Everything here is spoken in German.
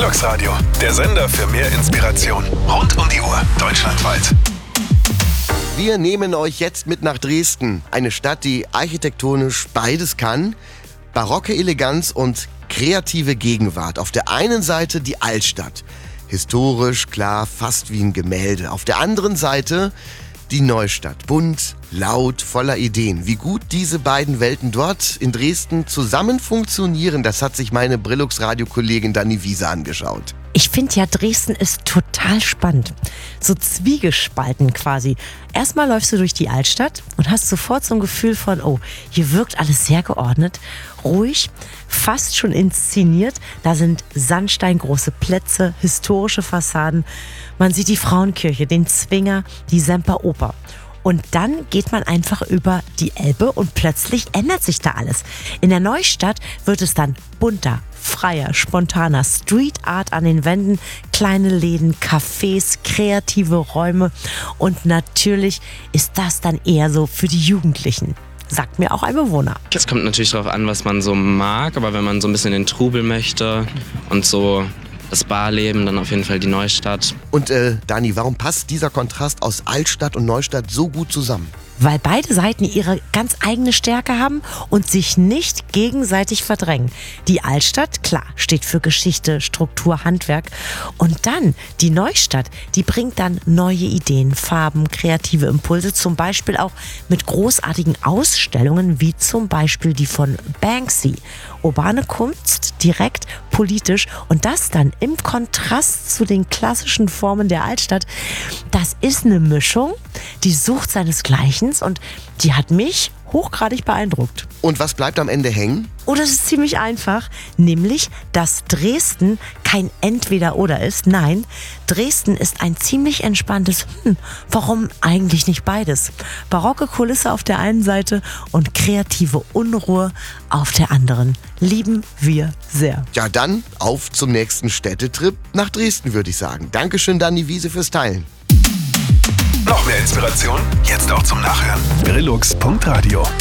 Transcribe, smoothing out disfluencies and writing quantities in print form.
Brillux Radio, der Sender für mehr Inspiration. Rund um die Uhr, deutschlandweit. Wir nehmen euch jetzt mit nach Dresden. Eine Stadt, die architektonisch beides kann. Barocke Eleganz und kreative Gegenwart. Auf der einen Seite die Altstadt. Historisch, klar, fast wie ein Gemälde. Auf der anderen Seite die Neustadt. Bunt, laut, voller Ideen. Wie gut diese beiden Welten dort in Dresden zusammen funktionieren, das hat sich meine Brillux-Radio-Kollegin Dani Wiese angeschaut. Ich finde ja, Dresden ist total spannend. So zwiegespalten quasi. Erstmal läufst du durch die Altstadt und hast sofort so ein Gefühl von, oh, hier wirkt alles sehr geordnet, ruhig, fast schon inszeniert. Da sind sandsteingroße Plätze, historische Fassaden. Man sieht die Frauenkirche, den Zwinger, die Semperoper. Und dann geht man einfach über die Elbe und plötzlich ändert sich da alles. In der Neustadt wird es dann bunter, freier, spontaner, Street Art an den Wänden, kleine Läden, Cafés, kreative Räume und natürlich ist das dann eher so für die Jugendlichen. Sagt mir auch ein Bewohner. Es kommt natürlich darauf an, was man so mag, aber wenn man so ein bisschen den Trubel möchte und so das Barleben, dann auf jeden Fall die Neustadt. Und Dani, warum passt dieser Kontrast aus Altstadt und Neustadt so gut zusammen? Weil beide Seiten ihre ganz eigene Stärke haben und sich nicht gegenseitig verdrängen. Die Altstadt, klar, steht für Geschichte, Struktur, Handwerk. Und dann die Neustadt, die bringt dann neue Ideen, Farben, kreative Impulse, zum Beispiel auch mit großartigen Ausstellungen, wie zum Beispiel die von Banksy. Urbane Kunst, direkt politisch und das dann im Kontrast zu den klassischen Formen der Altstadt. Das ist eine Mischung, die sucht seinesgleichen und die hat mich hochgradig beeindruckt. Und was bleibt am Ende hängen? Oh, das ist ziemlich einfach, nämlich, dass Dresden kein Entweder-Oder ist. Nein, Dresden ist ein ziemlich entspanntes warum eigentlich nicht beides? Barocke Kulisse auf der einen Seite und kreative Unruhe auf der anderen. Lieben wir sehr. Ja, dann auf zum nächsten Städtetrip nach Dresden, würde ich sagen. Dankeschön, Dani Wiese, fürs Teilen. Noch mehr Inspiration? Jetzt auch zum Nachhören. Brillux.radio